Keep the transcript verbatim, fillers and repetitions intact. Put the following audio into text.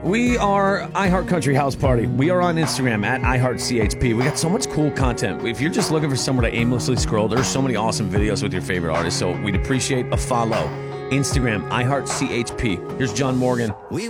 We are iHeart Country House Party. We are on Instagram at iHeartCHP. We got so much cool content. If you're just looking for somewhere to aimlessly scroll, there's so many awesome videos with your favorite artists. So we'd appreciate a follow. Instagram, iHeartCHP. Here's John Morgan. We